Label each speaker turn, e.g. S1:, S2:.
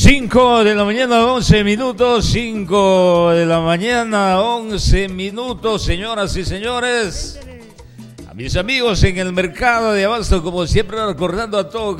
S1: 5 de la mañana, 11 minutos. 5 de la mañana, 11 minutos, señoras y señores. A mis amigos en el mercado de Abasto, como siempre, recordando a todos